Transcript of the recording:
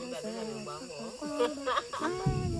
แบบนั้นเลยบ้างหรอ